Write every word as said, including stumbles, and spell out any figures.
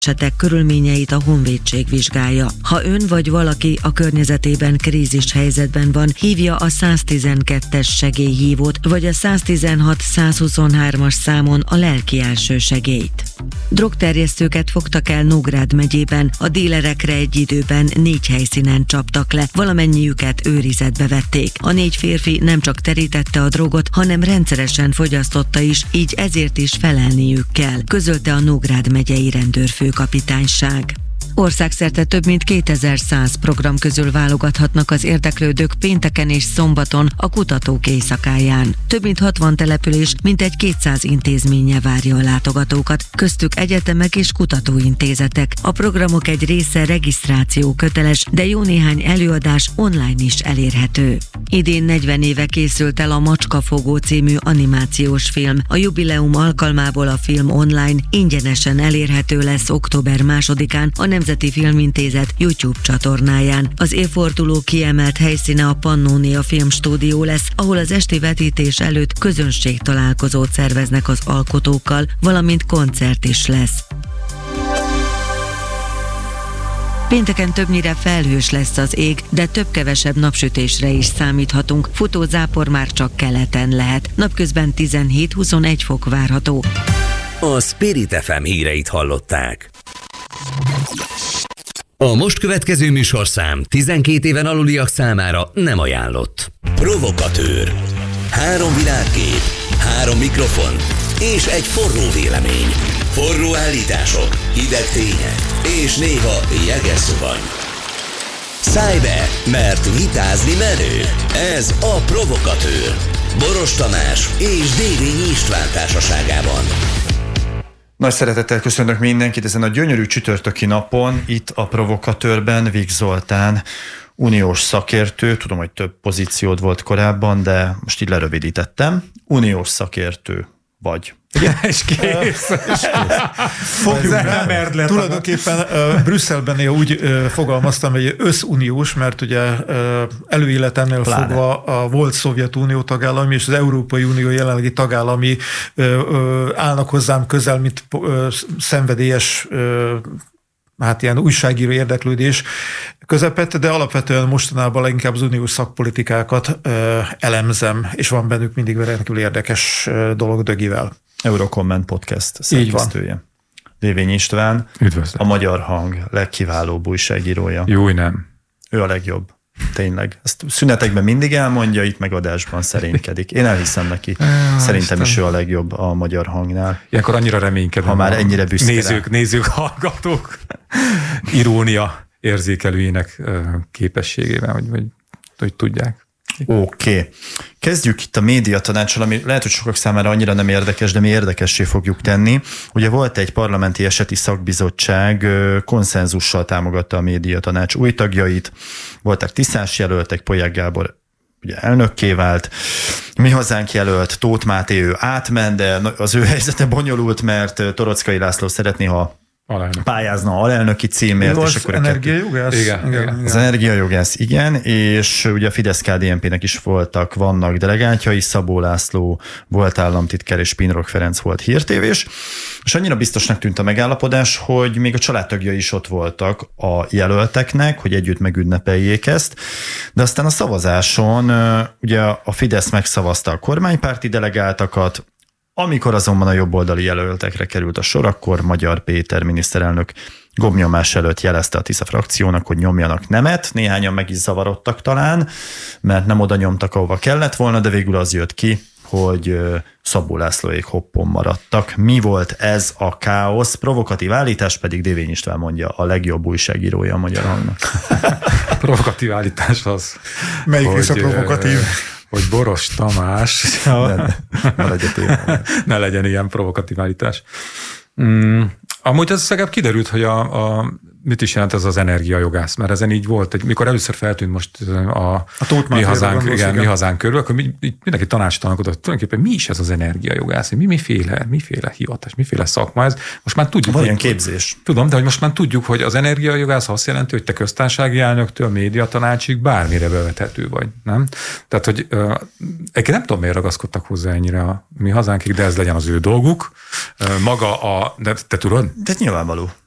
esetek körülményeit a honvédség vizsgálja. Ha ön vagy valaki a környezetében krízis helyzetben van, hívja a száztizenkettes segélyhívót, vagy a száztizenhat százhuszonhármas számon a lelki elsősegélyt. Drogterjesztőket fogtak el Nógrád megyében, a dílerekre egy időben négy helyszínen csaptak le, valamennyiüket őrizetbe vették. A négy férfi nem csak terítette a drogot, hanem rendszeresen fogyasztotta is, így ezért is felelniük kell, közölte a Nógrád megyei rendőrfőkapitányság. Országszerte több mint kétezer-száz program közül válogathatnak az érdeklődők pénteken és szombaton a kutatók éjszakáján. Több mint hatvan település, mintegy kétszáz intézménye várja a látogatókat, köztük egyetemek és kutatóintézetek. A programok egy része regisztráció köteles, de jó néhány előadás online is elérhető. Idén negyven éve készült el a Macskafogó című animációs film. A jubileum alkalmából a film online ingyenesen elérhető lesz október másodikán a Nemzeti Filmintézet YouTube csatornáján. Az évforduló kiemelt helyszíne a Pannónia Filmstúdió lesz, ahol az esti vetítés előtt közönségtalálkozót szerveznek az alkotókkal, valamint koncert is lesz. Pénteken többnyire felhős lesz az ég, de több-kevesebb napsütésre is számíthatunk. Futó zápor már csak keleten lehet. Napközben tizenhét-huszonegy fok várható. A Spirit ef em híreit hallották. A most következő műsorszám tizenkét éven aluliak számára nem ajánlott. Provokatőr. Három világkép, három mikrofon és egy forró vélemény. Forró állítások, hideg tények és néha jeges zuhany. Szállj be, mert vitázni menő. Ez a Provokatőr. Boros Tamás és Dévényi István társaságában. Nagy szeretettel köszönök mindenkit ezen a gyönyörű csütörtöki napon, itt a Provokatőrben Vig Zoltán, uniós szakértő, tudom, hogy több pozíciód volt korábban, de most így lerövidítettem, uniós szakértő vagy. Igen, és kész. és kész. Fogjuk be. Tulajdonképpen uh, Brüsszelben én úgy uh, fogalmaztam, hogy összuniós, mert ugye uh, előéletemnél Pláne. fogva a volt Szovjetunió tagállami és az Európai Unió jelenlegi tagállami uh, uh, állnak hozzám közel, mint uh, szenvedélyes uh, hát ilyen újságíró érdeklődés közepette, de alapvetően mostanában leginkább az uniós szakpolitikákat ö, elemzem, és van bennük mindig rendkívül érdekes ö, dolog Dögivel. Eurocomment Podcast szerkesztője. Dévényi István, üdvözlöm. A Magyar Hang legkiválóbb újságírója. Jó, nem. Ő a legjobb. Tényleg. Ezt szünetekben mindig elmondja, itt megadásban szerénykedik. Én elhiszem neki. Szerintem is ő a legjobb a Magyar Hangnál. Ilyenkor annyira reménykedem. Ha már ennyire büszke. Nézők, nézők, hallgatók. Irónia érzékelőjének képességében, hogy, hogy, hogy tudják. Oké. Okay. Kezdjük itt a médiatanáccsal, ami lehet, hogy sokak számára annyira nem érdekes, de mi érdekessé fogjuk tenni. Ugye volt egy parlamenti eseti szakbizottság, konszenzussal támogatta a médiatanács új tagjait, voltak tisztás jelöltek, Polyák Gábor ugye elnökké vált, Mi Hazánk jelölt, Tóth Máté, ő átment, de az ő helyzete bonyolult, mert Toroczkai László szeretné, ha alelnök. pályázna a alelnöki címért. És akkor energiajogász? Igen, igen, igen. Az energiajogász, igen, és ugye a Fidesz-ká dé en pé-nek is voltak, vannak delegátjai, Szabó László volt államtitkár, és Pinrock Ferenc volt hírtévés, és annyira biztosnak tűnt a megállapodás, hogy még a családtagjai is ott voltak a jelölteknek, hogy együtt megünnepeljék ezt, de aztán a szavazáson ugye a Fidesz megszavazta a kormánypárti delegáltakat. Amikor azonban a jobboldali jelöltekre került a sor, akkor Magyar Péter miniszterelnök gombnyomás előtt jelezte a Tisza frakciónak, hogy nyomjanak nemet. Néhányan meg is zavarodtak talán, mert nem oda nyomtak, ahova kellett volna, de végül az jött ki, hogy Szabó Lászlóék hoppon maradtak. Mi volt ez a káosz? Provokatív állítás pedig Dévényi István mondja, a legjobb újságírója a Magyar Hangnak. A provokatív állítás az... Melyik is a provokatív? Hogy Boros Tamás... ne, ne, ne, legyen ne legyen ilyen provokatív állítás. Mm, amúgy ez legalább kiderült, hogy a, a, mit is jelent ez az energiajogász, mert ezen így volt, egy, mikor először feltűnt most a, a mi, hazánk, igen, mi hazánk körül, akkor mi, mindenki tanácstalankodott, tulajdonképpen mi is ez az energiajogász, mi, miféle, miféle hivatás, miféle szakma ez. Most már tudjuk, van ilyen képzés. Tudom, de hogy most már tudjuk, hogy az energiajogász azt jelenti, hogy te köztársasági elnöktől médiatanácsig bármire bevethető vagy, nem? Tehát, hogy uh, nem tudom, miért ragaszkodtak hozzá ennyire a mi hazánkig, de ez legyen az ő dolguk. Uh, maga a, de te tudod? De nyilvánvaló.